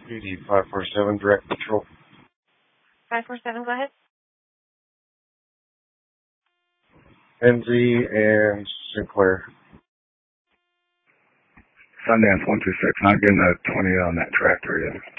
PD 547, direct patrol. 547, go ahead. NZ and Sinclair. Sundance 126, not getting a 20 on that tractor yet.